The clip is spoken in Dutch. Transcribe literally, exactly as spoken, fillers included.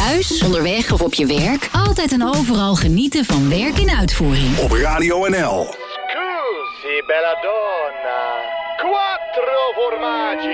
Thuis, onderweg of op je werk. Altijd en overal genieten van werk in uitvoering. Op Radio N L. Scusi, bella donna. Quattro formaggi.